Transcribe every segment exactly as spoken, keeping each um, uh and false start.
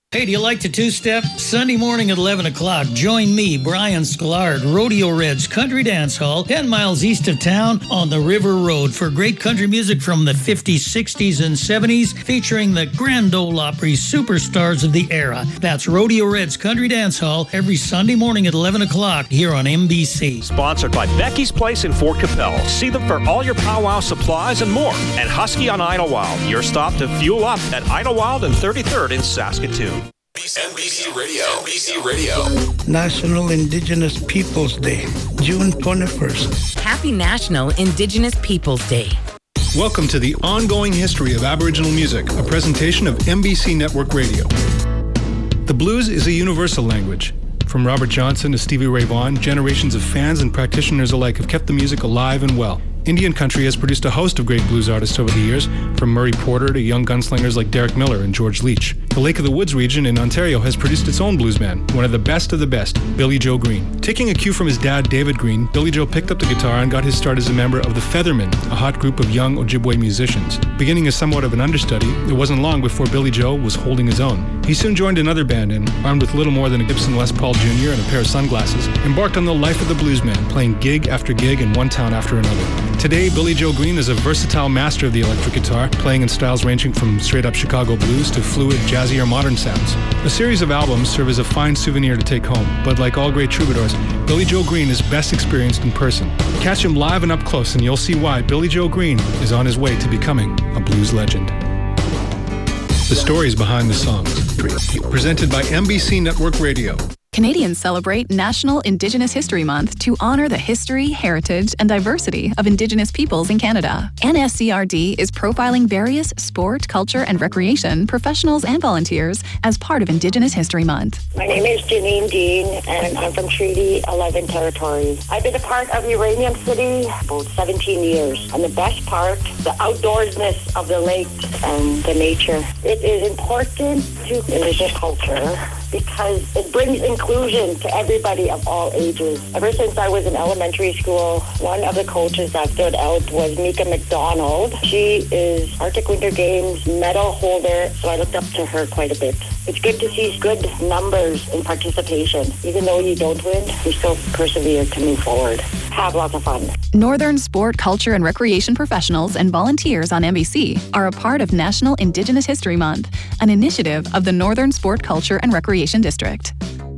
Hey, do you like to two-step? Sunday morning at eleven o'clock, join me, Brian Sklar, Rodeo Reds Country Dance Hall, ten miles east of town on the River Road for great country music from the fifties, sixties, and seventies, featuring the Grand Ole Opry superstars of the era. That's Rodeo Reds Country Dance Hall every Sunday morning at eleven o'clock here on M B C. Sponsored by Becky's Place in Fort Capel. See them for all your powwow supplies and more. And Husky on Idlewild, your stop to fuel up at Idlewild and thirty-third in Saskatoon. N B C Radio. N B C Radio. National Indigenous Peoples Day, June twenty-first. Happy National Indigenous Peoples Day. Welcome to the ongoing history of Aboriginal music, a presentation of M B C Network Radio. The blues is a universal language. From Robert Johnson to Stevie Ray Vaughan, generations of fans and practitioners alike have kept the music alive and well. Indian country has produced a host of great blues artists over the years, from Murray Porter to young gunslingers like Derek Miller and George Leach. The Lake of the Woods region in Ontario has produced its own bluesman, one of the best of the best, Billy Joe Green. Taking a cue from his dad, David Green, Billy Joe picked up the guitar and got his start as a member of the Feathermen, a hot group of young Ojibwe musicians. Beginning as somewhat of an understudy, it wasn't long before Billy Joe was holding his own. He soon joined another band and, armed with little more than a Gibson Les Paul Junior and a pair of sunglasses, embarked on the life of the bluesman, playing gig after gig in one town after another. Today, Billy Joe Green is a versatile master of the electric guitar, playing in styles ranging from straight-up Chicago blues to fluid, jazzy or modern sounds. A series of albums serve as a fine souvenir to take home, but like all great troubadours, Billy Joe Green is best experienced in person. Catch him live and up close and you'll see why Billy Joe Green is on his way to becoming a blues legend. The stories behind the songs. Presented by M B C Network Radio. Canadians celebrate National Indigenous History Month to honor the history, heritage, and diversity of Indigenous peoples in Canada. N S C R D is profiling various sport, culture, and recreation professionals and volunteers as part of Indigenous History Month. My name is Janine Dean, and I'm from Treaty eleven Territory. I've been a part of Uranium City about seventeen years, and the best part, the outdoorsness of the lake and the nature. It is important to Indigenous culture because it brings inclusion to everybody of all ages. Ever since I was in elementary school, one of the coaches that stood out was Mika McDonald. She is Arctic Winter Games medal holder, so I looked up to her quite a bit. It's good to see good numbers in participation. Even though you don't win, you still persevere to move forward. Have lots of fun. Northern sport, culture, and recreation professionals and volunteers on M B C are a part of National Indigenous History Month, an initiative of the Northern Sport, Culture, and Recreation District.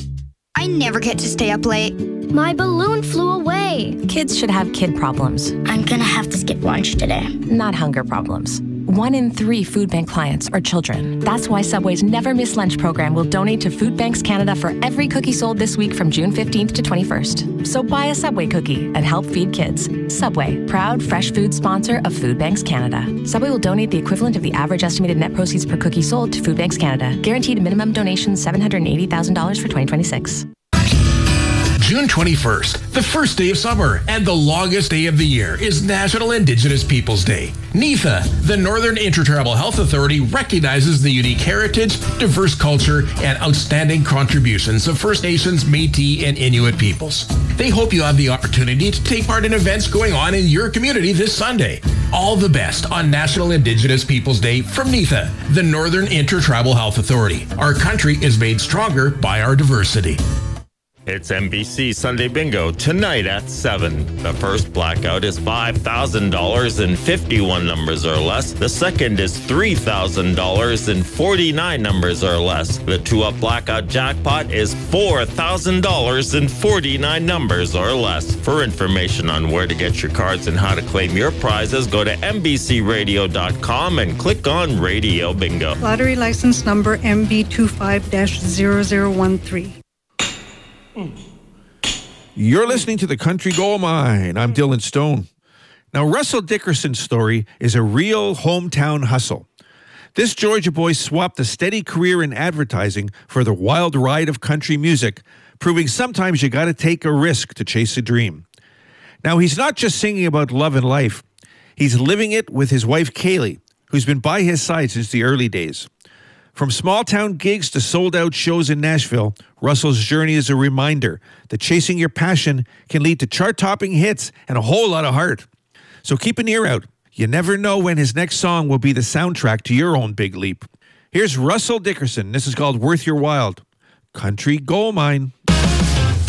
I never get to stay up late. My balloon flew away. Kids should have kid problems. I'm gonna have to skip lunch today. Not hunger problems. One in three food bank clients are children. That's why Subway's Never Miss Lunch program will donate to Food Banks Canada for every cookie sold this week from June fifteenth to twenty-first. So buy a Subway cookie and help feed kids. Subway, proud fresh food sponsor of Food Banks Canada. Subway will donate the equivalent of the average estimated net proceeds per cookie sold to Food Banks Canada. Guaranteed minimum donation seven hundred eighty thousand dollars for twenty twenty-six. June twenty-first, the first day of summer and the longest day of the year, is National Indigenous Peoples Day. N I F A, the Northern Intertribal Health Authority, recognizes the unique heritage, diverse culture, and outstanding contributions of First Nations, Métis, and Inuit peoples. They hope you have the opportunity to take part in events going on in your community this Sunday. All the best on National Indigenous Peoples Day from N I F A, the Northern Intertribal Health Authority. Our country is made stronger by our diversity. It's M B C Sunday Bingo tonight at seven. The first blackout is five thousand dollars and fifty-one numbers or less. The second is three thousand dollars and forty-nine numbers or less. The two-up blackout jackpot is four thousand dollars and forty-nine numbers or less. For information on where to get your cards and how to claim your prizes, go to M B C radio dot com and click on Radio Bingo. Lottery license number M B two five dash zero zero one three. You're listening to the Country Gold Mine. I'm Dylan Stone. Now, Russell Dickerson's story is a real hometown hustle. This Georgia boy swapped a steady career in advertising for the wild ride of country music, proving sometimes you got to take a risk to chase a dream. Now, he's not just singing about love and life. He's living it with his wife, Kaylee, who's been by his side since the early days. From small-town gigs to sold-out shows in Nashville, Russell's journey is a reminder that chasing your passion can lead to chart-topping hits and a whole lot of heart. So keep an ear out. You never know when his next song will be the soundtrack to your own big leap. Here's Russell Dickerson. This is called Worth Your While. Country Gold Mine.